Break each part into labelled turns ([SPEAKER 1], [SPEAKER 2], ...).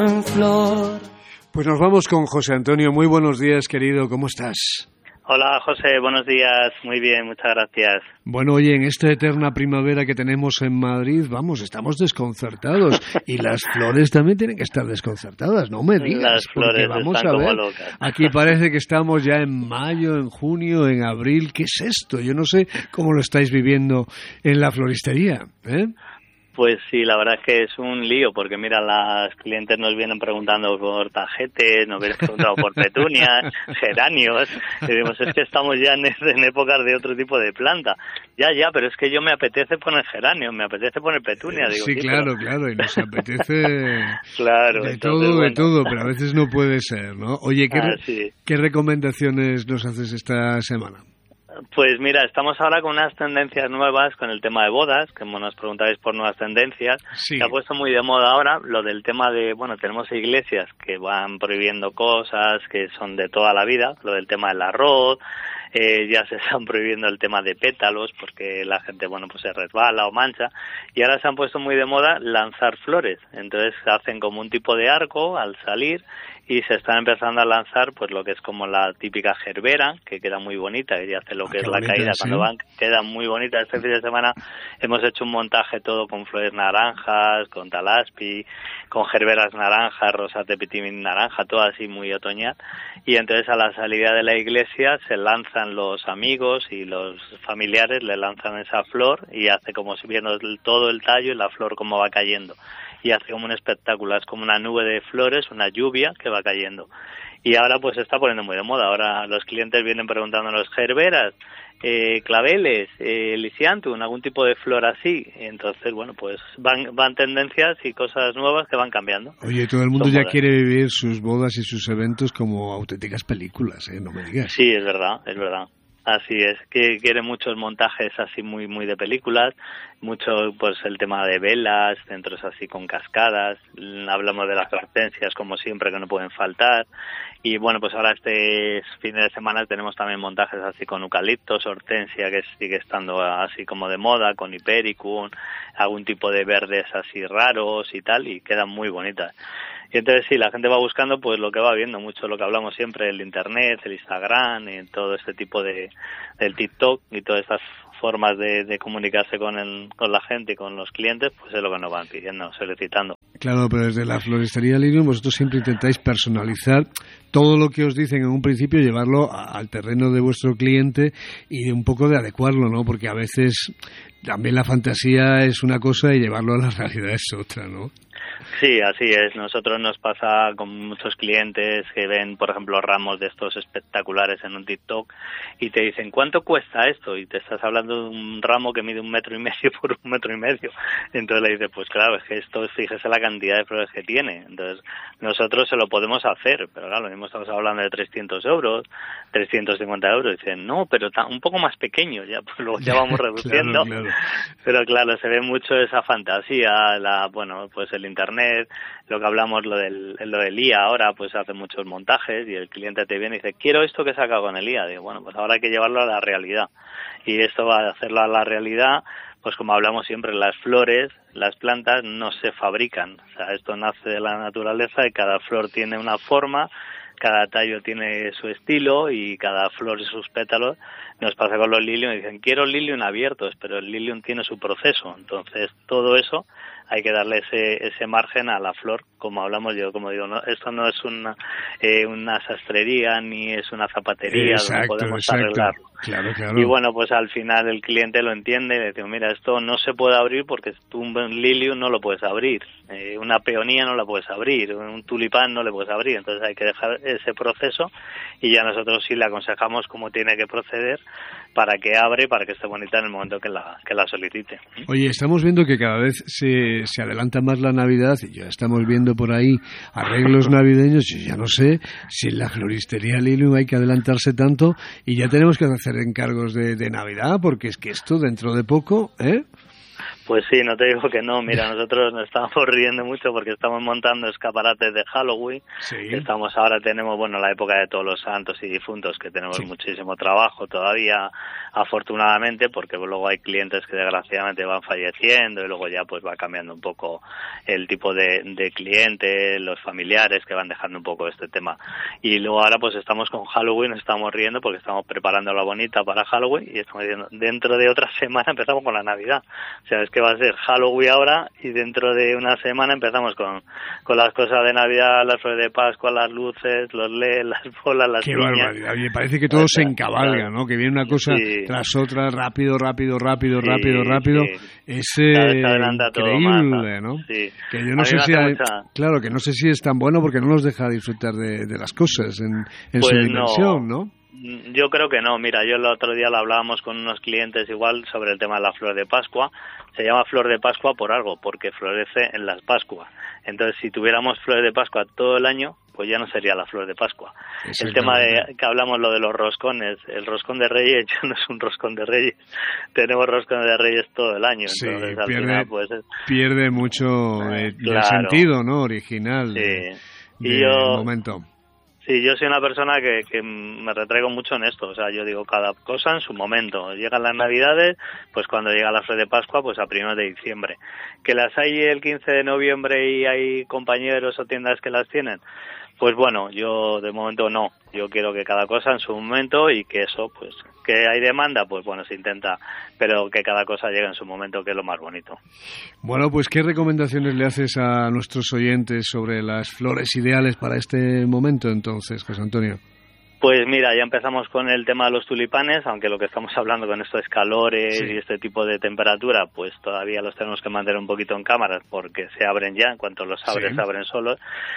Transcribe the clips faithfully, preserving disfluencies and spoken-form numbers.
[SPEAKER 1] Pues nos vamos con José Antonio. Muy buenos días, querido. ¿Cómo estás?
[SPEAKER 2] Hola, José. Buenos días. Muy bien, muchas gracias.
[SPEAKER 1] Bueno, oye, en esta eterna primavera que tenemos en Madrid, vamos, estamos desconcertados. Y las flores también tienen que estar desconcertadas, no me digas.
[SPEAKER 2] Las flores
[SPEAKER 1] porque vamos
[SPEAKER 2] están
[SPEAKER 1] a ver,
[SPEAKER 2] como locas.
[SPEAKER 1] aquí parece que estamos ya en mayo, en junio, en abril. ¿Qué es esto? Yo no sé cómo lo estáis viviendo en la floristería, ¿eh?
[SPEAKER 2] Pues sí, la verdad es que es un lío, porque mira, las clientes nos vienen preguntando por tajetes, nos vienen preguntando por petunias, geranios, y decimos, es que estamos ya en, en épocas de otro tipo de planta. Ya, ya, pero es que yo me apetece poner geranio, me apetece poner petunia. Digo,
[SPEAKER 1] sí,
[SPEAKER 2] sí,
[SPEAKER 1] claro,
[SPEAKER 2] pero...
[SPEAKER 1] claro, y nos apetece
[SPEAKER 2] claro,
[SPEAKER 1] de
[SPEAKER 2] entonces,
[SPEAKER 1] todo,
[SPEAKER 2] bueno.
[SPEAKER 1] de todo, pero a veces no puede ser, ¿no? Oye, ¿qué,
[SPEAKER 2] ah,
[SPEAKER 1] re-
[SPEAKER 2] sí.
[SPEAKER 1] ¿qué recomendaciones nos haces esta semana?
[SPEAKER 2] Pues mira, estamos ahora con unas tendencias nuevas con el tema de bodas, que nos preguntáis por nuevas tendencias.
[SPEAKER 1] Sí.
[SPEAKER 2] Se ha puesto muy de moda ahora lo del tema de, bueno, tenemos iglesias que van prohibiendo cosas que son de toda la vida, lo del tema del arroz, eh, ya se están prohibiendo el tema de pétalos porque la gente, bueno, pues se resbala o mancha, y ahora se han puesto muy de moda lanzar flores. Entonces hacen como un tipo de arco al salir y se están empezando a lanzar pues lo que es como la típica gerbera, que queda muy bonita, y hace lo que
[SPEAKER 1] Ah,
[SPEAKER 2] es
[SPEAKER 1] qué
[SPEAKER 2] la
[SPEAKER 1] bonita,
[SPEAKER 2] caída,
[SPEAKER 1] ¿sí?
[SPEAKER 2] cuando van, queda muy bonita. Este fin de semana hemos hecho un montaje todo con flores naranjas, con talaspi, con gerberas naranjas, rosas de pitimín naranja, todo así muy otoñal, y entonces a la salida de la iglesia se lanzan los amigos y los familiares, le lanzan esa flor y hace como si viendo todo el tallo y la flor como va cayendo, y hace como un espectáculo, es como una nube de flores, una lluvia que va cayendo. Y ahora pues se está poniendo muy de moda. Ahora los clientes vienen preguntándonos gerberas, eh, claveles, eh, lisianthus, algún tipo de flor así. Entonces, bueno, pues van van tendencias y cosas nuevas que van cambiando.
[SPEAKER 1] Oye, todo el mundo
[SPEAKER 2] Son
[SPEAKER 1] ya
[SPEAKER 2] modas.
[SPEAKER 1] quiere vivir sus bodas y sus eventos como auténticas películas, ¿eh? No me digas.
[SPEAKER 2] Sí, es verdad, es verdad. Así es, que quiere muchos montajes así muy muy de películas, mucho pues el tema de velas, centros así con cascadas, hablamos de las hortensias como siempre que no pueden faltar, y bueno, pues ahora este fin de semana tenemos también montajes así con eucaliptos, hortensia que sigue estando así como de moda, con hipericum, algún tipo de verdes así raros y tal, y quedan muy bonitas. Y entonces sí, la gente va buscando pues lo que va viendo, mucho lo que hablamos siempre, el internet, el Instagram, y todo este tipo de del TikTok y todas estas formas de, de comunicarse con el, con la gente y con los clientes, pues es lo que nos van pidiendo, solicitando.
[SPEAKER 1] Claro, pero desde la floristería Lilium vosotros siempre intentáis personalizar todo lo que os dicen en un principio, llevarlo a, al terreno de vuestro cliente y un poco de adecuarlo, ¿no? Porque a veces también la fantasía es una cosa y llevarlo a la realidad es otra, ¿no?
[SPEAKER 2] Sí, así es. Nosotros nos pasa con muchos clientes que ven, por ejemplo, ramos de estos espectaculares en un TikTok y te dicen, ¿cuánto cuesta esto? Y te estás hablando de un ramo que mide un metro y medio por un metro y medio. Entonces le dices, pues claro, es que esto, fíjese la cantidad de flores que tiene. Entonces nosotros se lo podemos hacer, pero claro, lo mismo estamos hablando de trescientos euros, trescientos cincuenta euros. Y dicen, no, pero ta- un poco más pequeño, ya pues luego ya vamos reduciendo.
[SPEAKER 1] Claro, claro.
[SPEAKER 2] Pero claro, se ve mucho esa fantasía, la bueno, pues el internet, lo que hablamos, lo del lo del I A ahora, pues hace muchos montajes y el cliente te viene y dice, quiero esto que saca con el I A. Digo, bueno, pues ahora hay que llevarlo a la realidad. Y esto va a hacerlo a la realidad, pues como hablamos siempre, las flores, las plantas no se fabrican. O sea, esto nace de la naturaleza y cada flor tiene una forma, cada tallo tiene su estilo y cada flor y sus pétalos. Nos pasa con los lilium y dicen, quiero lilium abiertos, pero el lilium tiene su proceso. Entonces, todo eso hay que darle ese ese margen a la flor, como hablamos yo, como digo, no, esto no es una eh, una sastrería ni es una zapatería
[SPEAKER 1] Exacto,
[SPEAKER 2] donde podemos
[SPEAKER 1] exacto.
[SPEAKER 2] arreglarlo.
[SPEAKER 1] Claro, claro.
[SPEAKER 2] Y bueno, pues al final el cliente lo entiende y le dice, mira, esto no se puede abrir porque tú un lilium no lo puedes abrir, eh, una peonía no la puedes abrir, un tulipán no le puedes abrir, entonces hay que dejar ese proceso y ya nosotros sí le aconsejamos cómo tiene que proceder para que abre, para que esté bonita en el momento que la que la solicite.
[SPEAKER 1] Oye, estamos viendo que cada vez se, se adelanta más la Navidad y ya estamos viendo por ahí arreglos navideños. Yo ya no sé si en la floristería Lilium hay que adelantarse tanto y ya tenemos que hacer encargos de, de Navidad, porque es que esto dentro de poco, ¿eh?
[SPEAKER 2] Pues sí, no te digo que no. Mira, nosotros nos estamos riendo mucho porque estamos montando escaparates de Halloween.
[SPEAKER 1] Sí.
[SPEAKER 2] Estamos ahora, tenemos, bueno, la época de todos los santos y difuntos, que tenemos sí. muchísimo trabajo todavía, afortunadamente, porque luego hay clientes que desgraciadamente van falleciendo y luego ya pues va cambiando un poco el tipo de, de cliente, los familiares que van dejando un poco este tema. Y luego ahora pues estamos con Halloween, estamos riendo porque estamos preparando la bonita para Halloween y estamos diciendo, dentro de otra semana empezamos con la Navidad. O sea, es que va a ser Halloween ahora y dentro de una semana empezamos con, con las cosas de Navidad, las flores de Pascua, las luces, los L E D, las bolas, las
[SPEAKER 1] Qué
[SPEAKER 2] piñas.
[SPEAKER 1] barbaridad. Oye, parece que todo se encabalga, ¿no? Que viene una cosa sí. tras otra, rápido, rápido, rápido, sí, rápido, rápido.
[SPEAKER 2] Sí.
[SPEAKER 1] Es eh, increíble, ¿no?
[SPEAKER 2] Sí.
[SPEAKER 1] Que yo no sé si hay, mucha... claro, que no sé si es tan bueno porque no nos deja disfrutar de, de las cosas en, en
[SPEAKER 2] pues
[SPEAKER 1] su dimensión,
[SPEAKER 2] no.
[SPEAKER 1] ¿no?
[SPEAKER 2] Yo creo que no. Mira, yo el otro día lo hablábamos con unos clientes igual sobre el tema de la flor de Pascua. Se llama flor de Pascua por algo, porque florece en las Pascuas. Entonces, si tuviéramos flores de Pascua todo el año, pues ya no sería la flor de Pascua. El tema de que hablamos lo de los roscones, el roscón de Reyes ya no es un roscón de Reyes. Tenemos roscones de Reyes todo el año.
[SPEAKER 1] Sí,
[SPEAKER 2] entonces, al
[SPEAKER 1] pierde,
[SPEAKER 2] final, pues, es...
[SPEAKER 1] pierde mucho eh,
[SPEAKER 2] claro.
[SPEAKER 1] el sentido, ¿no? Original
[SPEAKER 2] sí.
[SPEAKER 1] de,
[SPEAKER 2] y
[SPEAKER 1] del
[SPEAKER 2] yo...
[SPEAKER 1] momento.
[SPEAKER 2] Sí, yo soy una persona que, que me retraigo mucho en esto, o sea, yo digo cada cosa en su momento. Llegan las Navidades, pues cuando llega la flor de Pascua, pues a primeros de diciembre. Que las hay el quince de noviembre y hay compañeros o tiendas que las tienen, pues bueno, yo de momento no. Yo quiero que cada cosa en su momento y que eso, pues, que hay demanda, pues bueno, se intenta, pero que cada cosa llegue en su momento, que es lo más bonito.
[SPEAKER 1] Bueno, pues, ¿qué recomendaciones le haces a nuestros oyentes sobre las flores ideales para este momento, entonces, José Antonio?
[SPEAKER 2] Pues mira, ya empezamos con el tema de los tulipanes, aunque lo que estamos hablando con esto es calores sí. y este tipo de temperatura, pues todavía los tenemos que mantener un poquito en cámaras porque se abren ya, en cuanto los abres sí. se abren solos.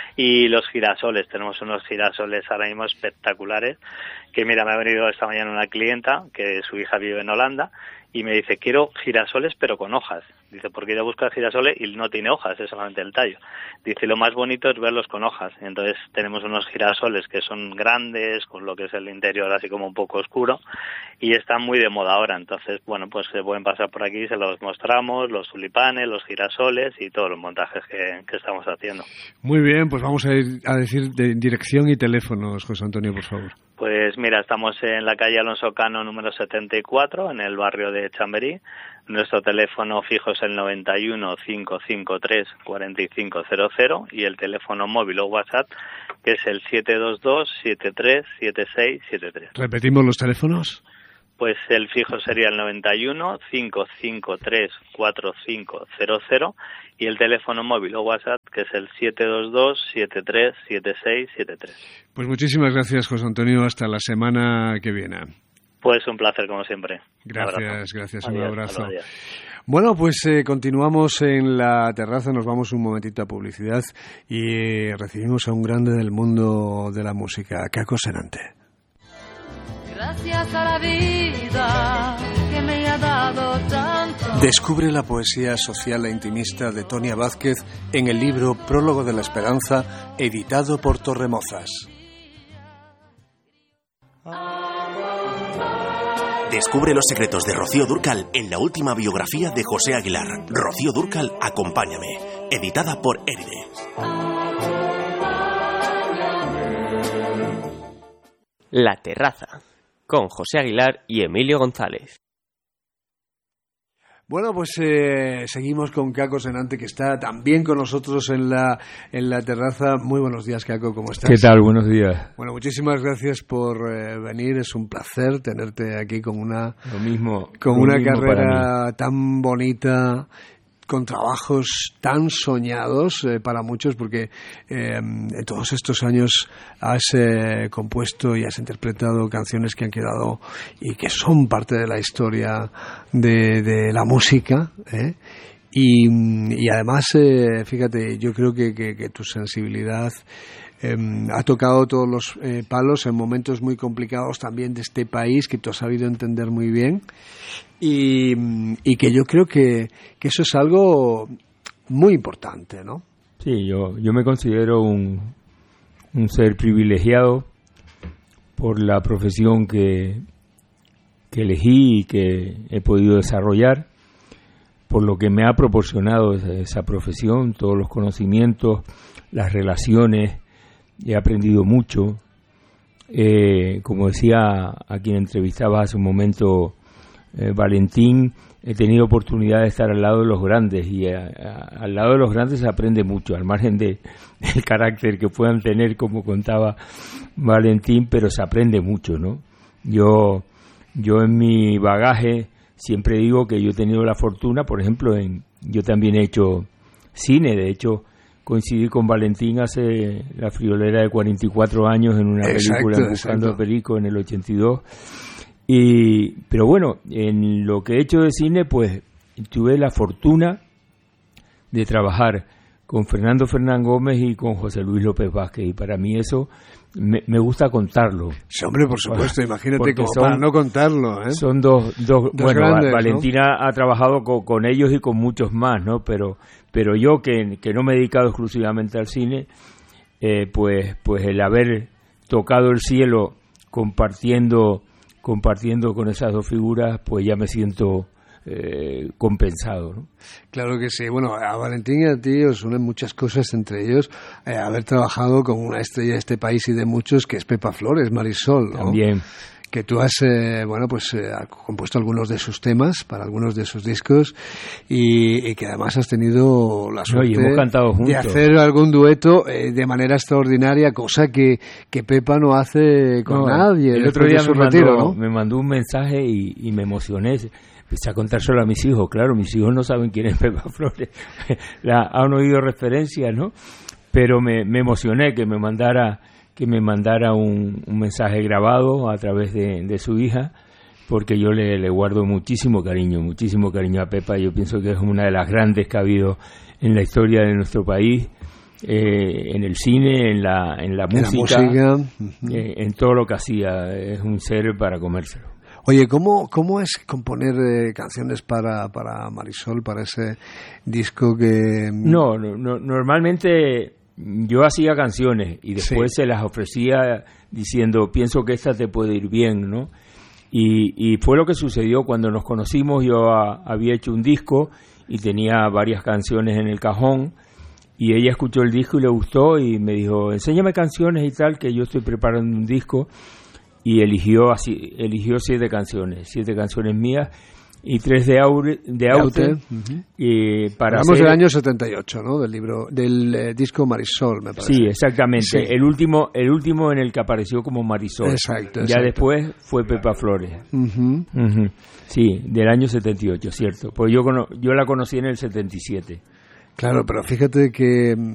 [SPEAKER 2] Y los girasoles, tenemos unos girasoles ahora mismo espectaculares, que mira, me ha venido esta mañana una clienta que su hija vive en Holanda y me dice, quiero girasoles pero con hojas. Dice, porque ella busca girasoles y no tiene hojas, es solamente el tallo. Dice, lo más bonito es verlos con hojas. Entonces tenemos unos girasoles que son grandes, con lo que es el interior así como un poco oscuro, y están muy de moda ahora. Entonces, bueno, pues se pueden pasar por aquí, se los mostramos, los tulipanes, los girasoles y todos los montajes que, que estamos haciendo.
[SPEAKER 1] Muy bien, pues vamos a ir a decir de dirección y teléfonos, José Antonio, por favor.
[SPEAKER 2] Pues mira, estamos en la calle Alonso Cano número setenta y cuatro, en el barrio de Chamberí. Nuestro teléfono fijo es el noventa y uno, cinco cinco tres, cuarenta y cinco cero cero y el teléfono móvil o WhatsApp que es el siete dos dos, siete tres siete seis siete tres.
[SPEAKER 1] ¿Repetimos los teléfonos?
[SPEAKER 2] Pues el fijo sería el noventa y uno, cinco cinco tres, cuarenta y cinco cero cero y el teléfono móvil o WhatsApp que es el siete dos dos, siete tres siete seis siete tres.
[SPEAKER 1] Pues muchísimas gracias, José Antonio. Hasta la semana que viene.
[SPEAKER 2] Pues un placer, como siempre.
[SPEAKER 1] Gracias, gracias. Un
[SPEAKER 2] adiós,
[SPEAKER 1] abrazo.
[SPEAKER 2] Adiós.
[SPEAKER 1] Bueno, pues eh, continuamos en la terraza, nos vamos un momentito a publicidad y eh, recibimos a un grande del mundo de la música, Caco Senante.
[SPEAKER 3] Gracias a la vida que me ha dado tanto.
[SPEAKER 1] Descubre la poesía social e intimista de Tonia Vázquez en el libro Prólogo de la Esperanza, editado por Torremozas.
[SPEAKER 4] Descubre los secretos de Rocío Dúrcal en la última biografía de José Aguilar. Rocío Dúrcal, Acompáñame, editada por Éride.
[SPEAKER 5] La terraza, con José Aguilar y Emilio González.
[SPEAKER 1] Bueno, pues eh, seguimos con Caco Senante, que está también con nosotros en la en la terraza. Muy buenos días, Caco, ¿cómo estás?
[SPEAKER 6] ¿Qué tal? Buenos días.
[SPEAKER 1] Bueno, muchísimas gracias por eh, venir. Es un placer tenerte aquí con una
[SPEAKER 6] lo mismo,
[SPEAKER 1] con
[SPEAKER 6] lo
[SPEAKER 1] una
[SPEAKER 6] mismo
[SPEAKER 1] carrera tan bonita, con trabajos tan soñados eh, para muchos, porque eh, en todos estos años has eh, compuesto y has interpretado canciones que han quedado y que son parte de la historia de, de la música, ¿eh? y, y además, eh, fíjate, yo creo que, que, que tu sensibilidad eh, ha tocado todos los eh, palos en momentos muy complicados también de este país, que tú has sabido entender muy bien. Y, y que yo creo que, que eso es algo muy importante, ¿no?
[SPEAKER 6] Sí, yo, yo me considero un, un ser privilegiado por la profesión que, que elegí y que he podido desarrollar, por lo que me ha proporcionado esa, esa profesión, todos los conocimientos, las relaciones. He aprendido mucho. Eh, como decía a quien entrevistaba hace un momento, eh, Valentín, he tenido oportunidad de estar al lado de los grandes, y a, a, al lado de los grandes se aprende mucho, al margen de, del carácter que puedan tener, como contaba Valentín, pero se aprende mucho, ¿no? Yo, yo en mi bagaje siempre digo que yo he tenido la fortuna, por ejemplo, en, yo también he hecho cine. De hecho, coincidí con Valentín hace la friolera de cuarenta y cuatro años en una
[SPEAKER 1] exacto,
[SPEAKER 6] película, Buscando a Perico, en el ochenta y dos. Y, pero bueno, en lo que he hecho de cine, pues tuve la fortuna de trabajar con Fernando Fernán Gómez y con José Luis López Vázquez, y para mí eso me, me gusta contarlo.
[SPEAKER 1] Sí, hombre, por supuesto, imagínate
[SPEAKER 6] Porque
[SPEAKER 1] como
[SPEAKER 6] son,
[SPEAKER 1] para no contarlo, ¿eh?
[SPEAKER 6] Son dos, dos,
[SPEAKER 1] dos
[SPEAKER 6] bueno,
[SPEAKER 1] grandes,
[SPEAKER 6] Valentina
[SPEAKER 1] ¿no?
[SPEAKER 6] ha trabajado con, con ellos y con muchos más, ¿no? Pero, pero yo que, que no me he dedicado exclusivamente al cine, eh, pues, pues el haber tocado el cielo compartiendo, compartiendo con esas dos figuras, pues ya me siento Eh, compensado, ¿no?
[SPEAKER 1] Claro que sí. Bueno, a Valentín y a ti os unen muchas cosas, entre ellos eh, haber trabajado con una estrella de este país y de muchos, que es Pepa Flores, Marisol, ¿no?
[SPEAKER 6] También.
[SPEAKER 1] Que tú has, eh, bueno, pues eh, has compuesto algunos de sus temas para algunos de sus discos, y, y que además has tenido la suerte
[SPEAKER 6] no, y hemos cantado juntos.
[SPEAKER 1] de hacer algún dueto eh, de manera extraordinaria, cosa que, que Pepa no hace con
[SPEAKER 6] no,
[SPEAKER 1] nadie.
[SPEAKER 6] El otro día
[SPEAKER 1] de su
[SPEAKER 6] me,
[SPEAKER 1] retiro,
[SPEAKER 6] mandó,
[SPEAKER 1] ¿no?
[SPEAKER 6] me mandó un mensaje y, y me emocioné. Empecé a contárselo a mis hijos. Claro, mis hijos no saben quién es Pepa Flores. La, han oído referencias, ¿no? Pero me, me emocioné que me mandara que me mandara un, un mensaje grabado a través de, de su hija, porque yo le, le guardo muchísimo cariño, muchísimo cariño a Pepa. Yo pienso que es una de las grandes que ha habido en la historia de nuestro país, eh, en el cine, en la, en la
[SPEAKER 1] en
[SPEAKER 6] música,
[SPEAKER 1] la música.
[SPEAKER 6] Eh, en todo lo que hacía. Es un ser para comérselo.
[SPEAKER 1] Oye, ¿cómo, cómo es componer eh, canciones para, para Marisol, para ese disco que...?
[SPEAKER 6] No, no, no normalmente yo hacía canciones y después sí. se las ofrecía diciendo, pienso que esta te puede ir bien, ¿no? Y, y fue lo que sucedió cuando nos conocimos. Yo a, había hecho un disco y tenía varias canciones en el cajón, y ella escuchó el disco y le gustó y me dijo, enséñame canciones y tal, que yo estoy preparando un disco. Y eligió así eligió siete canciones, siete canciones mías y tres de Aure, de Aute, uh-huh. y para
[SPEAKER 1] Hablamos
[SPEAKER 6] hacer...
[SPEAKER 1] del año setenta y ocho, ¿no? Del libro, del eh, disco Marisol, me parece.
[SPEAKER 6] Sí, exactamente.
[SPEAKER 1] Sí.
[SPEAKER 6] El último, el último en el que apareció como Marisol.
[SPEAKER 1] Exacto.
[SPEAKER 6] Ya
[SPEAKER 1] exacto.
[SPEAKER 6] después fue Pepa Flores.
[SPEAKER 1] Uh-huh.
[SPEAKER 6] Uh-huh. Sí, del año setenta y ocho, cierto. Pues yo cono- yo la conocí en el setenta y siete.
[SPEAKER 1] Claro, pero fíjate que